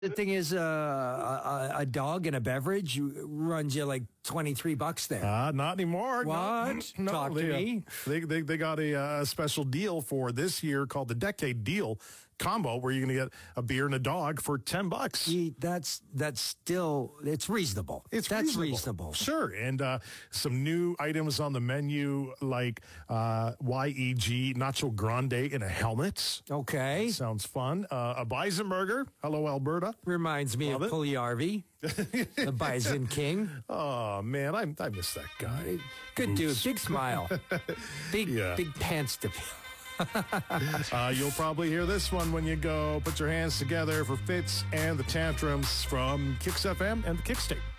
The thing is, a dog and a beverage runs you like $23 there. Not anymore. What? No, Talk to me. They got a special deal for this year called the Decade Deal combo, where you're going to get a beer and a dog for $10. That's still, it's reasonable. That's reasonable. Sure. And some new items on the menu, like YEG Nacho Grande in a helmet. Okay. Sounds fun. A bison burger. Hello, Alberta. Reminds me of Pugliarvi, the Bison King. Oh, man, I miss that guy. Good dude. Big smile. Big pants to fill. You'll probably hear this one when you go put your hands together for Fitz and the Tantrums from Kicks FM and the Kicktape.